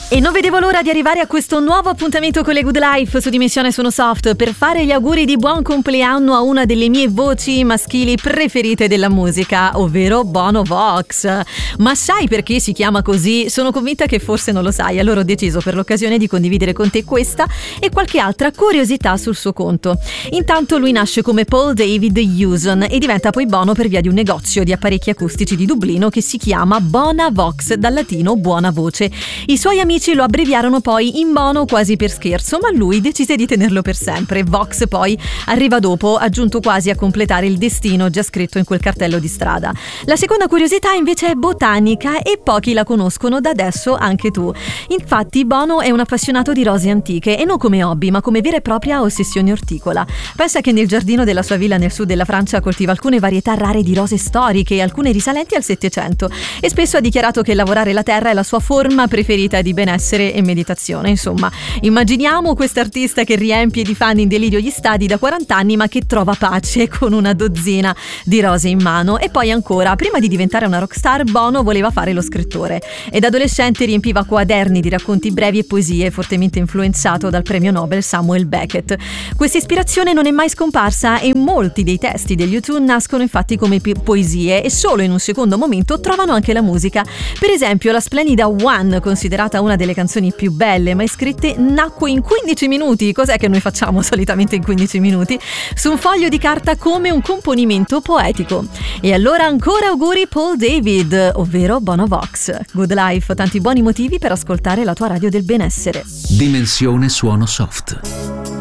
E non vedevo l'ora di arrivare a questo nuovo appuntamento con le Good Life su Dimensione Suono Soft per fare gli auguri di buon compleanno a una delle mie voci maschili preferite della musica, ovvero Bono Vox. Ma sai perché si chiama così? Sono convinta che forse non lo sai, allora ho deciso per l'occasione di condividere con te questa e qualche altra curiosità sul suo conto. Intanto lui nasce come Paul David Hewson e diventa poi Bono per via di un negozio di apparecchi acustici di Dublino che si chiama Bona Vox, dal latino buona voce. I suoi amici lo abbreviarono poi in Bono quasi per scherzo, ma lui decise di tenerlo per sempre. Vox poi arriva dopo, aggiunto quasi a completare il destino già scritto in quel cartello di strada. La seconda curiosità invece è botanica e pochi la conoscono, da adesso anche tu. Infatti Bono è un appassionato di rose antiche e non come hobby ma come vera e propria ossessione orticola. Pensa che nel giardino della sua villa nel sud della Francia coltiva alcune varietà rare di rose storiche e alcune risalenti al Settecento e spesso ha dichiarato che lavorare la terra è la sua forma preferita di benessere e meditazione. Insomma, immaginiamo quest'artista che riempie di fan in delirio gli stadi da 40 anni ma che trova pace con una dozzina di rose in mano. E poi ancora, prima di diventare una rockstar, Bono voleva fare lo scrittore e da adolescente riempiva quaderni di racconti brevi e poesie, fortemente influenzato dal premio Nobel Samuel Beckett. Questa ispirazione non è mai scomparsa e molti dei testi degli U2 nascono infatti come poesie e solo in un secondo momento trovano anche la musica. Per esempio la splendida One, considerata una delle canzoni più belle mai scritte, nacque in 15 minuti, cos'è che noi facciamo solitamente in 15 minuti, su un foglio di carta come un componimento poetico. E allora ancora auguri Paul David, ovvero Bono Vox. Good Life, tanti buoni motivi per ascoltare la tua radio del benessere. Dimensione Suono Soft.